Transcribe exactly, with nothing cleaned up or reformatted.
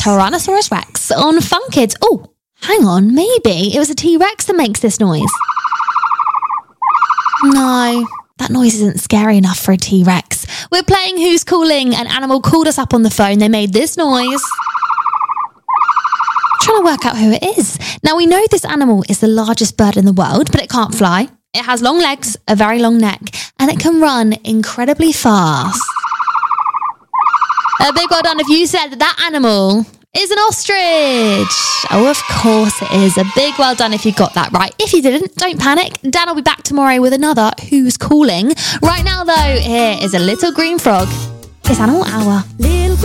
Tyrannosaurus Rex on Fun Kids. Oh, hang on, maybe it was a T-Rex that makes this noise. No, that noise isn't scary enough for a T-Rex. We're playing Who's Calling. An animal called us up on the phone. They made this noise. I'm trying to work out who it is. Now, we know this animal is the largest bird in the world, but it can't fly. It has long legs, a very long neck, and it can run incredibly fast. A big well done if you said that that animal is an ostrich. Oh, of course it is. A big well done if you got that right. If you didn't, don't panic. Dan will be back tomorrow with another Who's Calling. Right now, though, here is a little green frog. It's Animal Hour.